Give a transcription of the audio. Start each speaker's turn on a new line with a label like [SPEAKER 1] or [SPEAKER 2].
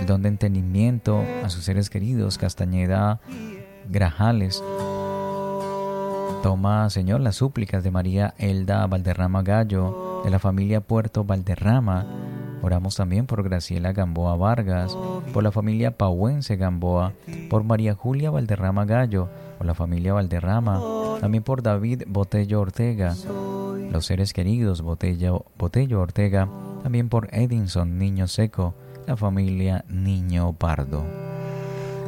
[SPEAKER 1] don de entendimiento a sus seres queridos, Castañeda Grajales. Toma, Señor, las súplicas de María Elda Valderrama Gallo, de la familia Puerto Valderrama. Oramos también por Graciela Gamboa Vargas, por la familia Pauense Gamboa, por María Julia Valderrama Gallo, por la familia Valderrama, también por David Botello Ortega, los seres queridos Botello Ortega, también por Edinson Niño Seco, la familia Niño Pardo.